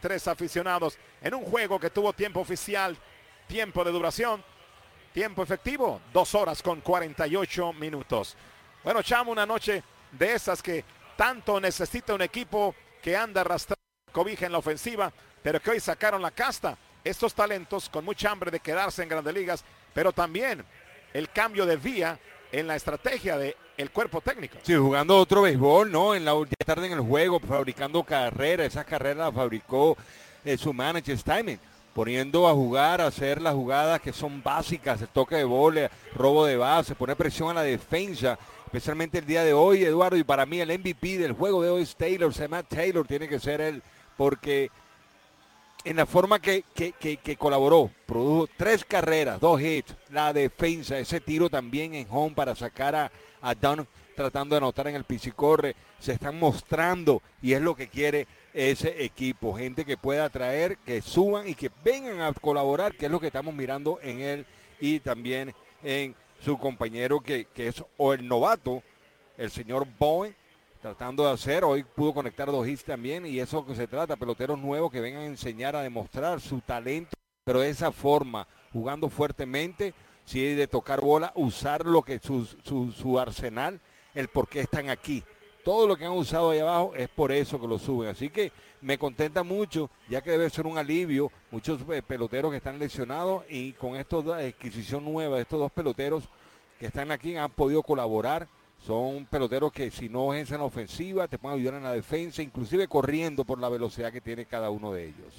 3 aficionados en un juego que tuvo tiempo oficial, tiempo de duración, tiempo efectivo, 2 horas con 48 minutos. Bueno, Chamo, una noche de esas que tanto necesita un equipo que anda arrastrando cobija en la ofensiva, pero que hoy sacaron la casta. Estos talentos con mucha hambre de quedarse en Grandes Ligas, pero también el cambio de vía en la estrategia del cuerpo técnico. Sí, jugando otro béisbol, ¿no? En la última tarde en el juego, fabricando carreras. Esas carreras las fabricó su manager Steinman, poniendo a jugar, a hacer las jugadas que son básicas, el toque de bola, robo de base, poner presión a la defensa, especialmente el día de hoy, Eduardo, y para mí el MVP del juego de hoy es Taylor. Matt Taylor tiene que ser él, porque en la forma que colaboró, produjo 3 carreras, 2 hits, la defensa, ese tiro también en home para sacar a Dunn tratando de anotar en el piscicorre, se están mostrando y es lo que quiere ese equipo, gente que pueda atraer, que suban y que vengan a colaborar, que es lo que estamos mirando en él y también en su compañero que es o el novato, el señor Bowen, tratando de hacer, hoy pudo conectar 2 hits también y eso que se trata, peloteros nuevos que vengan a enseñar a demostrar su talento, pero de esa forma, jugando fuertemente, si hay de tocar bola, usar lo que su arsenal, el por qué están aquí. Todo lo que han usado ahí abajo es por eso que lo suben, así que me contenta mucho, ya que debe ser un alivio, muchos peloteros que están lesionados y con esta adquisición nueva de estos 2 peloteros que están aquí han podido colaborar. Son peloteros que si no ejercen la ofensiva, te pueden ayudar en la defensa, inclusive corriendo por la velocidad que tiene cada uno de ellos.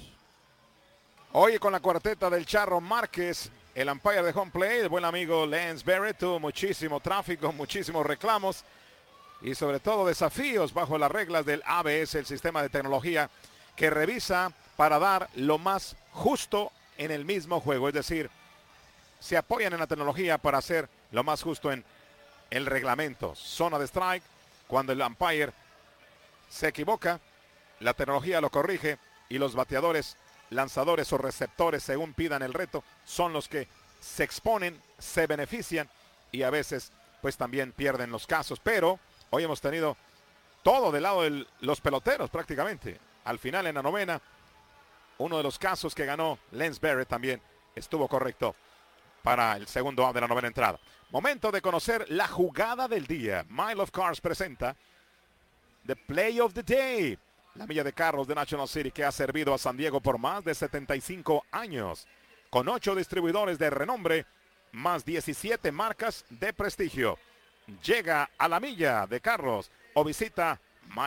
Hoy con la cuarteta del Charro Márquez, el umpire de home play, el buen amigo Lance Barrett, tuvo muchísimo tráfico, muchísimos reclamos y sobre todo desafíos bajo las reglas del ABS, el sistema de tecnología que revisa para dar lo más justo en el mismo juego. Es decir, se apoyan en la tecnología para hacer lo más justo en el reglamento. Zona de strike, cuando el umpire se equivoca, la tecnología lo corrige y los bateadores, lanzadores o receptores, según pidan el reto, son los que se exponen, se benefician y a veces pues también pierden los casos. Pero hoy hemos tenido todo del lado de los peloteros prácticamente. Al final en la novena, uno de los casos que ganó Lance Barrett también estuvo correcto para el segundo out de la novena entrada. Momento de conocer la jugada del día. Mile of Cars presenta The Play of the Day. La milla de carros de National City que ha servido a San Diego por más de 75 años. Con 8 distribuidores de renombre, más 17 marcas de prestigio. Llega a la milla de carros o visita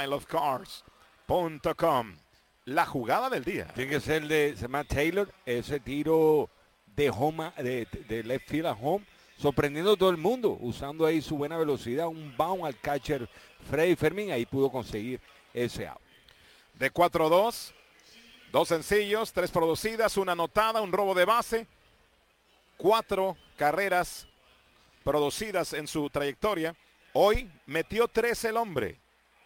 mileofcars.com. La jugada del día. Tiene que ser de Matt Taylor, ese tiro de home, de left field a home, sorprendiendo a todo el mundo, usando ahí su buena velocidad, un bound al catcher Freddy Fermín, ahí pudo conseguir ese out. De 4-2, 2 sencillos, 3 producidas, 1 anotada, un robo de base, 4 carreras producidas en su trayectoria. Hoy metió 3 el hombre.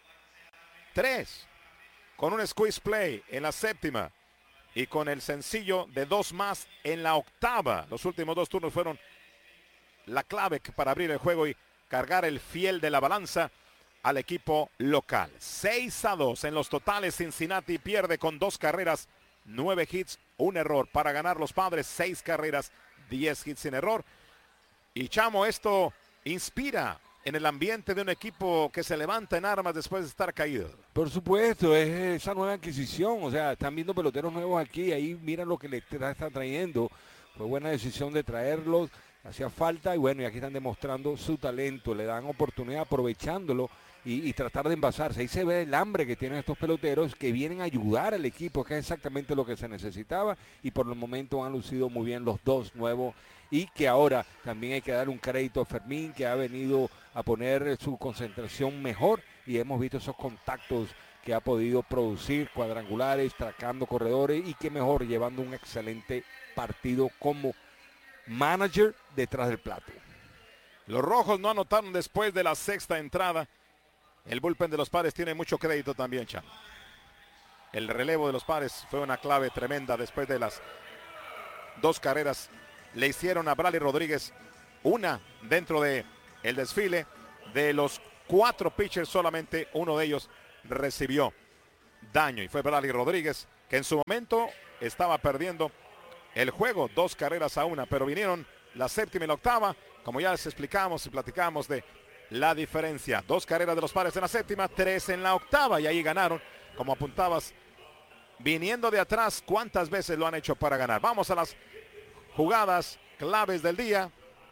3. Con un squeeze play en la séptima y con el sencillo de 2 más en la octava. Los últimos 2 turnos fueron la clave para abrir el juego y cargar el fiel de la balanza al equipo local. 6-2 en los totales. Cincinnati pierde con 2 carreras, 9 hits, 1 error. Para ganar los Padres, 6 carreras, 10 hits sin error. Y Chamo, esto inspira en el ambiente de un equipo que se levanta en armas después de estar caído. Por supuesto, es esa nueva adquisición, o sea, están viendo peloteros nuevos aquí, ahí miran lo que le está trayendo. Fue buena decisión de traerlos, hacía falta y bueno, y aquí están demostrando su talento, le dan oportunidad aprovechándolo y tratar de envasarse. Ahí se ve el hambre que tienen estos peloteros que vienen a ayudar al equipo, que es exactamente lo que se necesitaba y por el momento han lucido muy bien los 2 nuevos y que ahora también hay que dar un crédito a Fermín, que ha venido a poner su concentración mejor y hemos visto esos contactos que ha podido producir, cuadrangulares, tracando corredores y que mejor llevando un excelente partido como manager detrás del plato. Los rojos no anotaron después de la 6ª entrada. El bullpen de los Padres tiene mucho crédito también, Cham. El relevo de los Padres fue una clave tremenda después de las 2 carreras. Le hicieron a Bradley Rodríguez una dentro de el desfile. De los 4 pitchers solamente uno de ellos recibió daño y fue Bradley Rodríguez, que en su momento estaba perdiendo el juego 2-1, pero vinieron la séptima y la octava, como ya les explicamos y platicamos de la diferencia. 2 carreras de los Padres en la séptima, 3 en la octava, y ahí ganaron, como apuntabas, viniendo de atrás. ¿Cuántas veces lo han hecho para ganar? Vamos a las jugadas claves del día.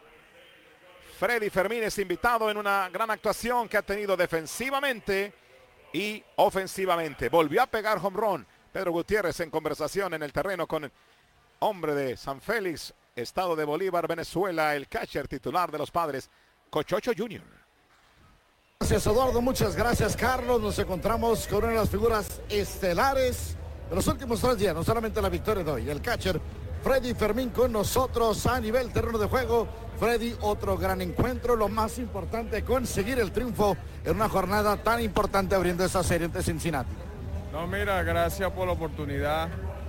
Freddy Fermín es invitado en una gran actuación que ha tenido defensivamente y ofensivamente. Volvió a pegar home run. Pedro Gutiérrez en conversación en el terreno con el hombre de San Félix, estado de Bolívar, Venezuela, el catcher titular de los Padres, Cochocho Jr. Gracias, Eduardo, muchas gracias, Carlos. Nos encontramos con una de las figuras estelares de los últimos 3 días, no solamente la victoria de hoy, el catcher Freddy Fermín con nosotros a nivel terreno de juego. Freddy, otro gran encuentro, lo más importante, conseguir el triunfo en una jornada tan importante abriendo esa serie ante Cincinnati. No, mira, gracias por la oportunidad.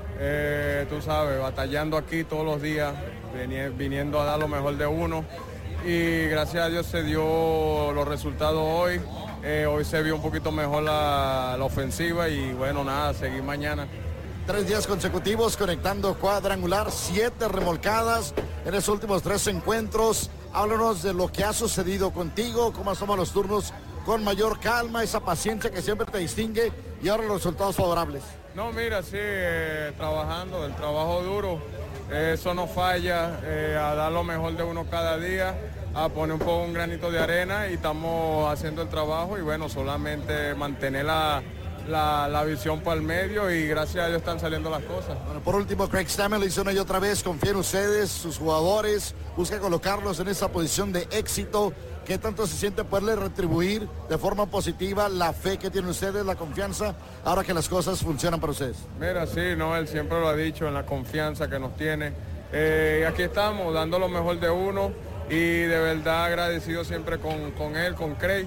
Tú sabes, batallando aquí todos los días, viniendo a dar lo mejor de uno. Y gracias a Dios se dio los resultados hoy. Hoy se vio un poquito mejor la ofensiva y bueno, nada, seguir mañana. 3 días consecutivos conectando cuadrangular, 7 remolcadas en los últimos 3 encuentros. Háblanos de lo que ha sucedido contigo, cómo toman los turnos con mayor calma, esa paciencia que siempre te distingue y ahora los resultados favorables. No, mira, sí, trabajando, el trabajo duro, eso no falla, a dar lo mejor de uno cada día, a poner un granito de arena y estamos haciendo el trabajo y bueno, solamente mantener la visión para el medio y gracias a Dios están saliendo las cosas. Bueno, por último, Craig Stammen le hizo una y otra vez, confía en ustedes, sus jugadores, busca colocarlos en esa posición de éxito. ¿Qué tanto se siente poderle retribuir de forma positiva la fe que tienen ustedes, la confianza, ahora que las cosas funcionan para ustedes? Mira, sí, no, él siempre lo ha dicho, en la confianza que nos tiene. Aquí estamos, dando lo mejor de uno y de verdad agradecido siempre con él, con Craig.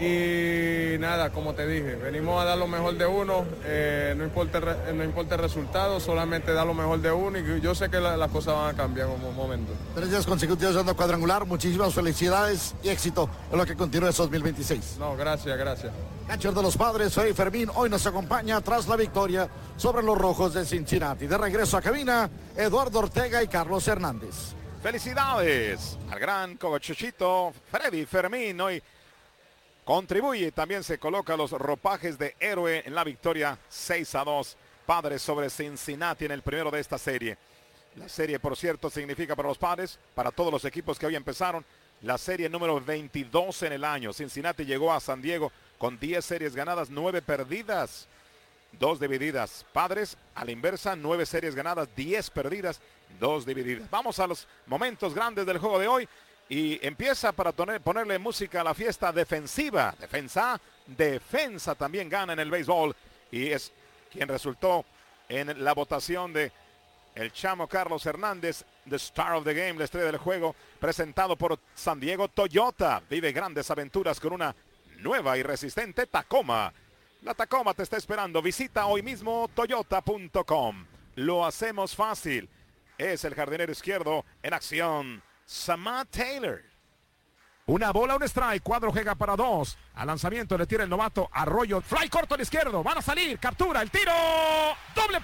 Y nada, como te dije, venimos a dar lo mejor de uno, no importa el resultado, solamente dar lo mejor de uno y yo sé que las cosas van a cambiar en un momento. 3 días consecutivos dando cuadrangular, muchísimas felicidades y éxito en lo que continúa este 2026. No, gracias. Catcher de los Padres, Freddy Fermín, hoy nos acompaña tras la victoria sobre los Rojos de Cincinnati. De regreso a cabina, Eduardo Ortega y Carlos Hernández. Felicidades al gran cochochito Freddy Fermín, hoy contribuye, también se coloca los ropajes de héroe en la victoria 6-2, Padres sobre Cincinnati en el primero de esta serie. La serie, por cierto, significa para los Padres, para todos los equipos que hoy empezaron, la serie número 22 en el año. Cincinnati llegó a San Diego con 10 series ganadas, 9 perdidas, 2 divididas. Padres, a la inversa, 9 series ganadas, 10 perdidas, 2 divididas. Vamos a los momentos grandes del juego de hoy. Y empieza para ponerle música a la fiesta defensiva. Defensa también gana en el béisbol. Y es quien resultó en la votación de el chamo Carlos Hernández, The Star of the Game, la estrella del juego, presentado por San Diego Toyota. Vive grandes aventuras con una nueva y resistente Tacoma. La Tacoma te está esperando. Visita hoy mismo toyota.com. Lo hacemos fácil. Es el jardinero izquierdo en acción. Samad Taylor. Una bola, un strike, cuadro juega para 2. Al lanzamiento le tira el novato Arroyo. Fly corto al izquierdo, van a salir, captura, el tiro. Doble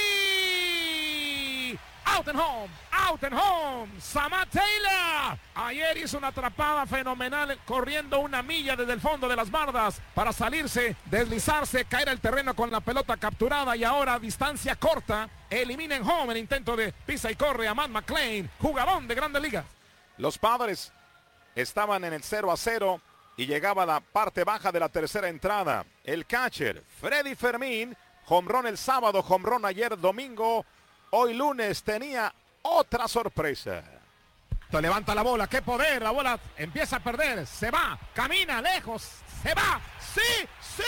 play. Out and home. Samad Taylor. Ayer hizo una atrapada fenomenal corriendo 1 milla desde el fondo de las bardas para salirse, deslizarse, caer al terreno con la pelota capturada y ahora a distancia corta. Elimina en home el intento de pisa y corre a Matt McLain, jugador de Grandes Ligas. Los Padres estaban en el 0-0 y llegaba la parte baja de la tercera entrada. El catcher, Freddy Fermín, home run el sábado, home run ayer domingo. Hoy lunes tenía otra sorpresa. Levanta la bola, qué poder, la bola empieza a perder, se va, camina lejos, se va, sí,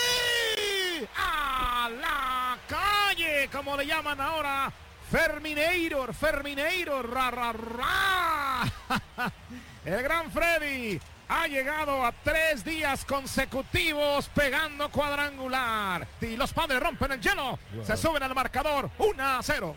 a la calle, como le llaman ahora, Ferminator, el gran Freddy ha llegado a 3 días consecutivos pegando cuadrangular y los Padres rompen el hielo, se suben al marcador 1-0.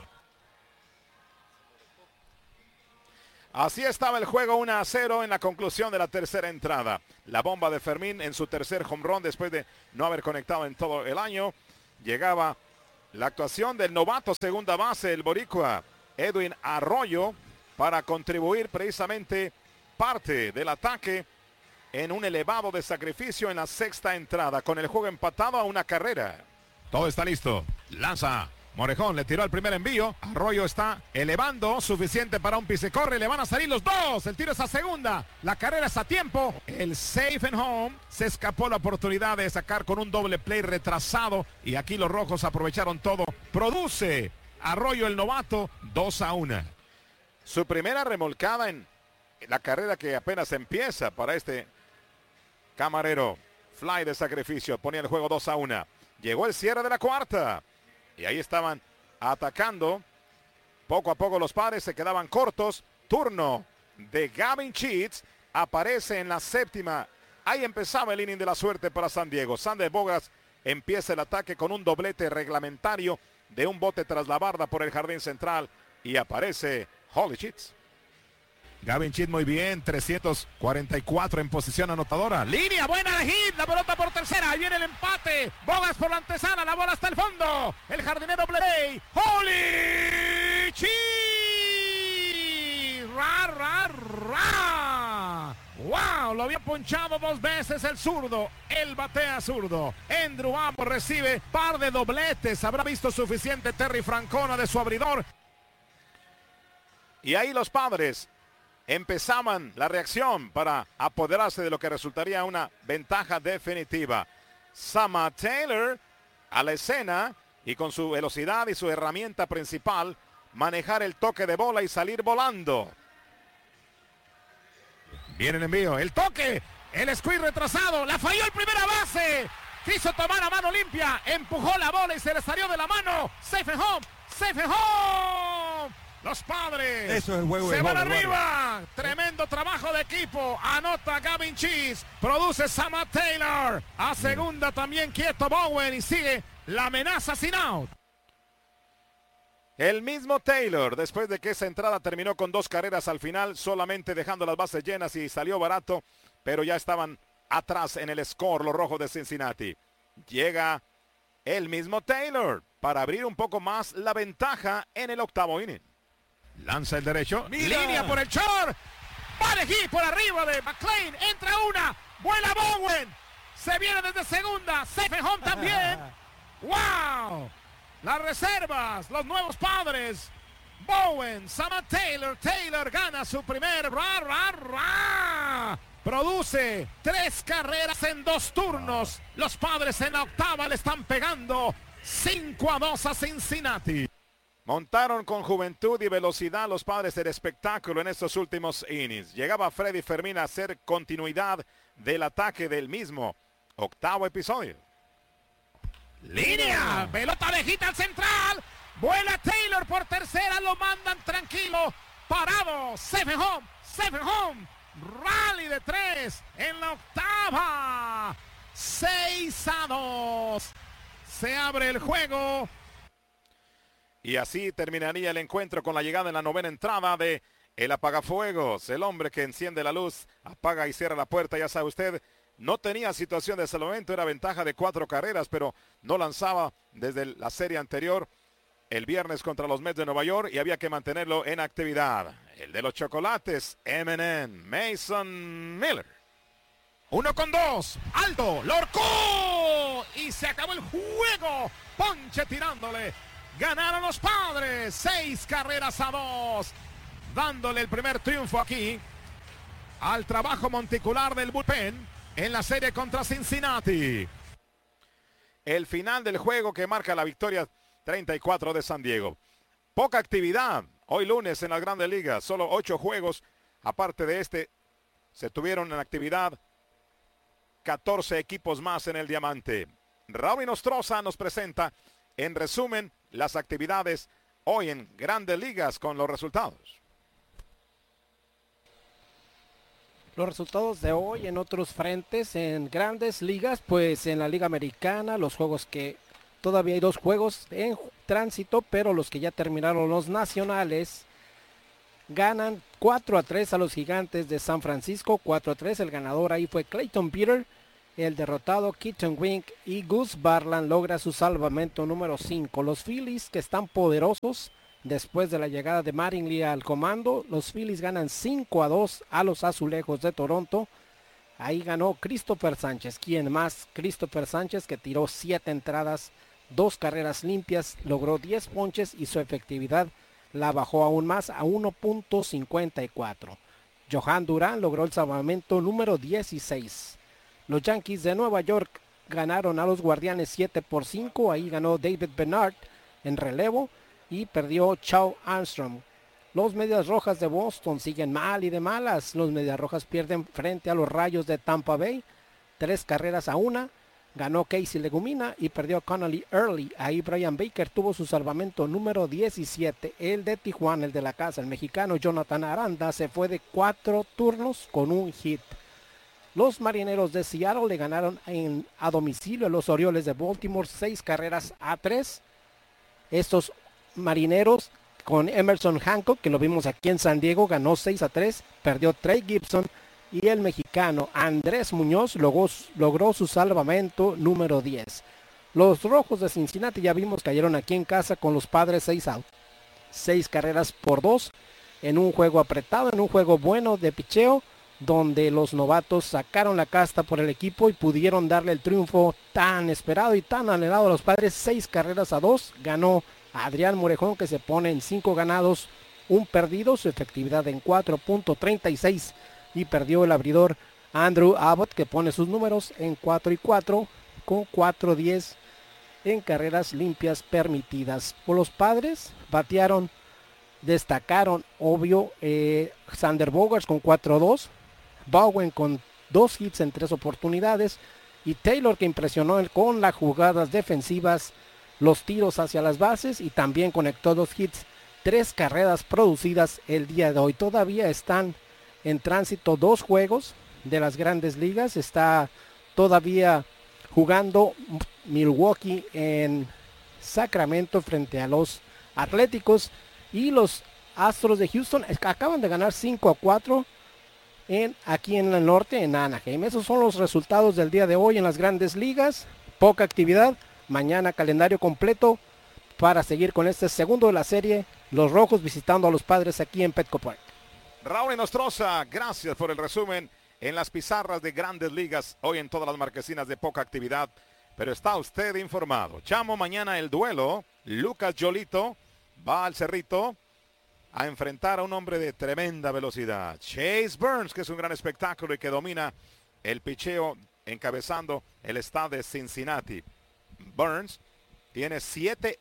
Así estaba el juego 1-0 en la conclusión de la tercera entrada. La bomba de Fermín en su tercer home run después de no haber conectado en todo el año. Llegaba la actuación del novato segunda base, el boricua Edwin Arroyo, para contribuir precisamente parte del ataque en un elevado de sacrificio en la sexta entrada, con el juego empatado a una carrera. Todo está listo. Lanza. Morejón le tiró el primer envío. Arroyo está elevando, suficiente para un pisecorre. Le van a salir los dos. El tiro es a segunda. La carrera es a tiempo. El safe and home. Se escapó la oportunidad de sacar con un doble play retrasado. Y aquí los rojos aprovecharon todo. Produce Arroyo el novato 2-1. Su primera remolcada en la carrera que apenas empieza para este camarero. Fly de sacrificio. Ponía el juego 2-1. Llegó el cierre de la cuarta. Y ahí estaban atacando. Poco a poco los Padres se quedaban cortos. Turno de Gavin Sheets. Aparece en la séptima. Ahí empezaba el inning de la suerte para San Diego. Sander Bogaerts empieza el ataque con un doblete reglamentario de un bote tras la barda por el jardín central. Y aparece Holly Sheets. Gavin Sheets muy bien, 344 en posición anotadora. Línea buena de hit, la pelota por tercera, ahí viene el empate. Bogaerts por la antesala, la bola hasta el fondo. El jardinero play, Holly Sheets. Ra, ra, ra. Wow, lo había ponchado dos veces el zurdo. Él batea zurdo. Andrew Amo recibe par de dobletes. Habrá visto suficiente Terry Francona de su abridor. Y ahí los Padres empezaban la reacción para apoderarse de lo que resultaría una ventaja definitiva. Sama Taylor a la escena y con su velocidad y su herramienta principal, manejar el toque de bola y salir volando. Viene el envío, el toque, el squeeze retrasado, la falló el primera base. Quiso tomar a mano limpia, empujó la bola y se le salió de la mano. Safe and home, safe and home. Los Padres Eso es el juego se de van Jorge, arriba. Tremendo trabajo de equipo. Anota Gavin Sheets. Produce Sama Taylor. A segunda también quieto Bowen y sigue la amenaza sin out. El mismo Taylor, después de que esa entrada terminó con 2 carreras al final, solamente dejando las bases llenas y salió barato, pero ya estaban atrás en el score los rojos de Cincinnati. Llega el mismo Taylor para abrir un poco más la ventaja en el octavo inning. Lanza el derecho. Mira. Línea por el short. Parejí por arriba de McLean. Entra una. Vuela Bowen. Se viene desde segunda. Safe and home también. ¡Wow! Las reservas. Los nuevos Padres. Bowen. Sama Taylor. Taylor gana su primer. Ra, ra, ra. Produce 3 carreras en 2 turnos. Los Padres en la octava le están pegando 5-2 a Cincinnati. Montaron con juventud y velocidad los Padres el espectáculo en estos últimos innings. Llegaba Freddy Fermín a hacer continuidad del ataque del mismo octavo episodio. Línea, pelota de hit al central. Vuela Taylor por tercera, lo mandan tranquilo. Parado, safe and home, safe and home. Rally de 3 en la octava. 6-2. Se abre el juego. Y así terminaría el encuentro con la llegada en la novena entrada de el apagafuegos. El hombre que enciende la luz, apaga y cierra la puerta, ya sabe usted. No tenía situación de ese momento, era ventaja de 4 carreras, pero no lanzaba desde la serie anterior el viernes contra los Mets de Nueva York y había que mantenerlo en actividad. El de los chocolates, M&M, Mason Miller. 1-2, alto, lo horcó y se acabó el juego. Ponche tirándole. Ganaron los Padres 6-2, dándole el primer triunfo aquí al trabajo monticular del bullpen en la serie contra Cincinnati. El final del juego que marca la victoria 34 de San Diego. Poca actividad hoy lunes en las Grandes Ligas, solo 8 juegos. Aparte de este, se tuvieron en actividad 14 equipos más en el Diamante. Raúl Nostroza nos presenta en resumen las actividades hoy en Grandes Ligas con los resultados. Los resultados de hoy en otros frentes en Grandes Ligas, pues en la Liga Americana, los juegos que todavía hay 2 juegos en tránsito, pero los que ya terminaron los nacionales ganan 4-3 a los Gigantes de San Francisco, 4-3, el ganador ahí fue Clayton Peter. el derrotado Keaton Wink y Gus Barland logra su salvamento número 5. Los Phillies, que están poderosos después de la llegada de Mattingly al comando, los Phillies ganan 5-2 a los Azulejos de Toronto. Ahí ganó Christopher Sánchez. ¿Quién más? Christopher Sánchez, que tiró 7 entradas, 2 carreras limpias, logró 10 ponches y su efectividad la bajó aún más a 1.54. Johan Durán logró el salvamento número 16. Los Yankees de Nueva York ganaron a los Guardianes 7-5. Ahí ganó David Bernard en relevo y perdió Chow Armstrong. Los Medias Rojas de Boston siguen mal y de malas. Los Medias Rojas pierden frente a los Rayos de Tampa Bay 3-1. Ganó Casey Legumina y perdió Connolly Early. Ahí Brian Baker tuvo su salvamento número 17. El de Tijuana, el de la casa, el mexicano Jonathan Aranda, se fue de 4 turnos con un hit. Los Marineros de Seattle le ganaron a domicilio a los Orioles de Baltimore 6-3. Estos Marineros con Emerson Hancock, que lo vimos aquí en San Diego, ganó 6-3, perdió Trey Gibson y el mexicano Andrés Muñoz logró su salvamento número 10. Los Rojos de Cincinnati, ya vimos, cayeron aquí en casa con los Padres 6-2 en un juego apretado, en un juego bueno de picheo, donde los novatos sacaron la casta por el equipo y pudieron darle el triunfo tan esperado y tan anhelado a los Padres. 6-2 ganó Adrián Morejón, que se pone en 5 ganados, 1 perdido, su efectividad en 4.36, y perdió el abridor Andrew Abbott, que pone sus números en 4-4 con 4-10 en carreras limpias permitidas. Por los Padres destacaron obvio Xander Bogaerts con 4-2, Bowen con 2 hits en 3 oportunidades, y Taylor, que impresionó con las jugadas defensivas, los tiros hacia las bases, y también conectó 2 hits, 3 carreras producidas el día de hoy. Todavía están en tránsito 2 juegos de las Grandes Ligas. Está todavía jugando Milwaukee en Sacramento frente a los Atléticos, y los Astros de Houston acaban de ganar 5-4 aquí en el norte, en Anaheim. Esos son los resultados del día de hoy en las Grandes Ligas. Poca actividad. Mañana calendario completo para seguir con este segundo de la serie. Los Rojos visitando a los Padres aquí en Petco Park. Raúl Nostroza, gracias por el resumen en las pizarras de Grandes Ligas. Hoy en todas las marquesinas de poca actividad, pero está usted informado. Chamo, mañana el duelo. Lucas Yolito va al Cerrito a enfrentar a un hombre de tremenda velocidad, Chase Burns, que es un gran espectáculo y que domina el picheo encabezando el estado de Cincinnati. Burns tiene 7-1,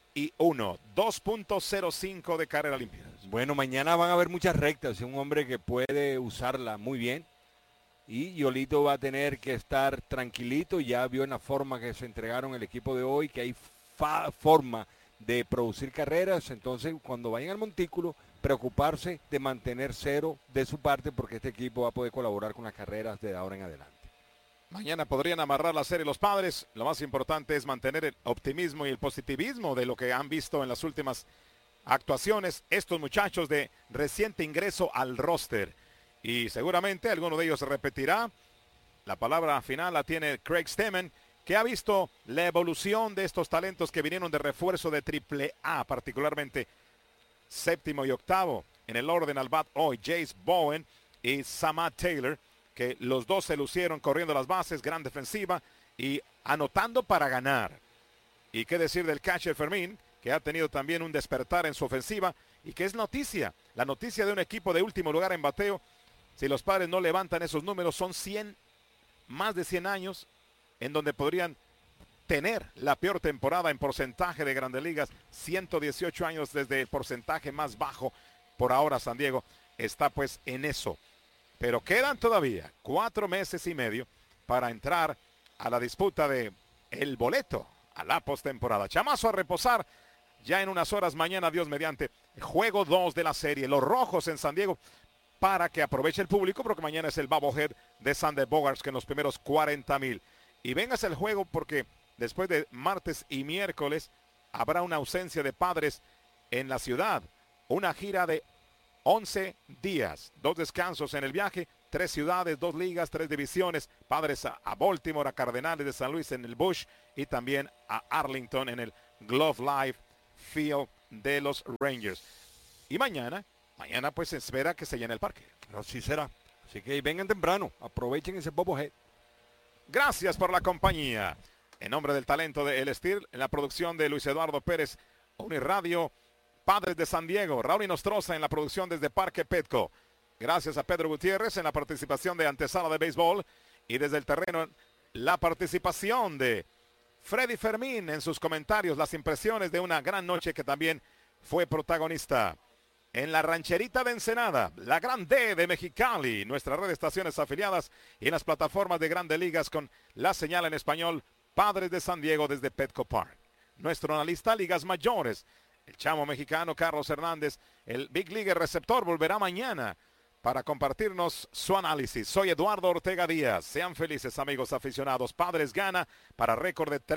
2.05 de carrera limpia. Bueno, mañana van a haber muchas rectas, un hombre que puede usarla muy bien, y Yolito va a tener que estar tranquilito. Ya vio en la forma que se entregaron el equipo de hoy que hay forma de producir carreras. Entonces, cuando vayan al montículo, preocuparse de mantener 0 de su parte, porque este equipo va a poder colaborar con las carreras de ahora en adelante. Mañana podrían amarrar la serie los Padres. Lo más importante es mantener el optimismo y el positivismo de lo que han visto en las últimas actuaciones estos muchachos de reciente ingreso al roster. Y seguramente alguno de ellos repetirá. La palabra final la tiene Craig Stammen, que ha visto la evolución de estos talentos que vinieron de refuerzo de AAA, particularmente 7º y 8º en el orden al bat hoy, Jace Bowen y Samad Taylor, que los dos se lucieron corriendo las bases, gran defensiva y anotando para ganar. Y qué decir del catcher Fermín, que ha tenido también un despertar en su ofensiva y que es noticia, la noticia de un equipo de último lugar en bateo. Si los Padres no levantan esos números, son más de 100 años en donde podrían tener la peor temporada en porcentaje de Grandes Ligas. 118 años desde el porcentaje más bajo. Por ahora San Diego está pues en eso. Pero quedan todavía 4 meses y medio para entrar a la disputa de el boleto a la postemporada. Chamazo a reposar ya en unas horas. Mañana, Dios mediante, juego 2 de la serie. Los Rojos en San Diego, para que aproveche el público, porque mañana es el bobblehead de Xander Bogaerts, que en los primeros 40,000. Y vengas el juego porque después de martes y miércoles habrá una ausencia de Padres en la ciudad. Una gira de 11 días, 2 descansos en el viaje, 3 ciudades, 2 ligas, 3 divisiones. Padres a Baltimore, a Cardenales de San Luis en el Busch y también a Arlington en el Globe Life Field de los Rangers. Y mañana pues se espera que se llene el parque. Así será. Así que vengan temprano, aprovechen ese bobohead. Gracias por la compañía. En nombre del talento de El Steel, en la producción de Luis Eduardo Pérez, Uniradio, Padres de San Diego, Raúl Inostroza en la producción desde Parque Petco. Gracias a Pedro Gutiérrez en la participación de Antesala de Béisbol y desde el terreno la participación de Freddy Fermín en sus comentarios, las impresiones de una gran noche que también fue protagonista. En la rancherita de Ensenada, la Gran D de Mexicali, nuestra red de estaciones afiliadas y en las plataformas de Grandes Ligas con la señal en español, Padres de San Diego desde Petco Park. Nuestro analista Ligas Mayores, el chamo mexicano Carlos Hernández, el Big League receptor, volverá mañana para compartirnos su análisis. Soy Eduardo Ortega Díaz. Sean felices, amigos aficionados. Padres gana para récord de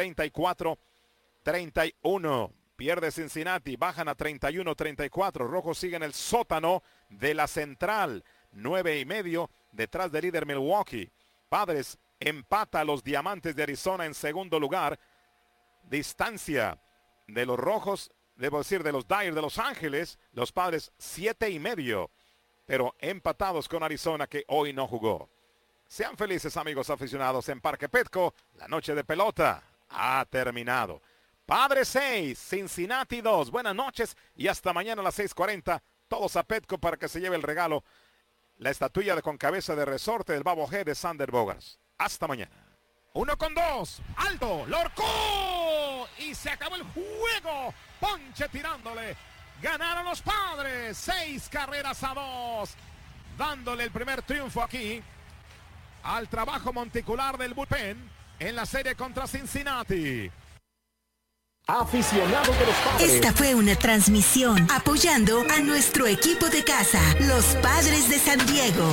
34-31. Pierde Cincinnati, bajan a 31-34. Rojos siguen el sótano de la central. 9.5 detrás del líder Milwaukee. Padres empata a los Diamantes de Arizona en segundo lugar. Distancia de los Rojos, debo decir, de los Dyers de Los Ángeles. Los Padres 7.5. Pero empatados con Arizona que hoy no jugó. Sean felices, amigos aficionados. En Parque Petco, la noche de pelota ha terminado. Padres 6, Cincinnati 2. Buenas noches y hasta mañana a las 6:40. Todos a Petco para que se lleve el regalo. La estatuilla con cabeza de resorte del Babo G de Sander Bogarts. Hasta mañana. 1-2. Alto. Lorcó. Y se acabó el juego. Ponche tirándole. Ganaron los Padres. 6-2. Dándole el primer triunfo aquí al trabajo monticular del bullpen en la serie contra Cincinnati. Aficionados de los Padres. Esta fue una transmisión apoyando a nuestro equipo de casa, los Padres de San Diego.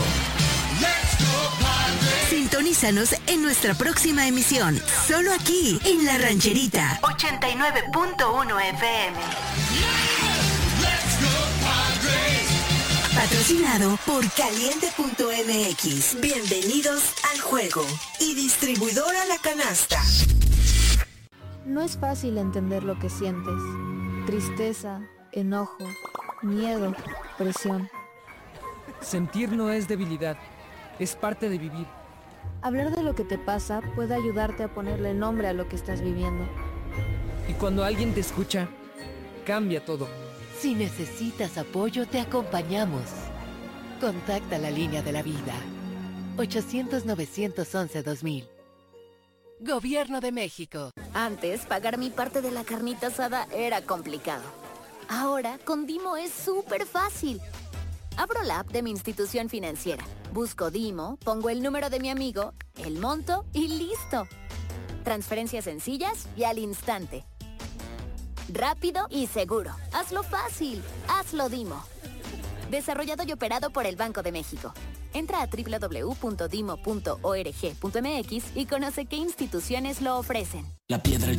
Sintonízanos en nuestra próxima emisión, solo aquí en La Rancherita 89.1 FM. Patrocinado por Caliente.mx. Bienvenidos al juego. Y distribuidora La Canasta. No es fácil entender lo que sientes. Tristeza, enojo, miedo, presión. Sentir no es debilidad, es parte de vivir. Hablar de lo que te pasa puede ayudarte a ponerle nombre a lo que estás viviendo. Y cuando alguien te escucha, cambia todo. Si necesitas apoyo, te acompañamos. Contacta la línea de la vida. 800-911-2000. Gobierno de México. Antes, pagar mi parte de la carnita asada era complicado. Ahora, con Dimo es súper fácil. Abro la app de mi institución financiera. Busco Dimo, pongo el número de mi amigo, el monto y listo. Transferencias sencillas y al instante. Rápido y seguro. Hazlo fácil. Hazlo Dimo. Desarrollado y operado por el Banco de México. Entra a www.dimo.org.mx y conoce qué instituciones lo ofrecen. La piedra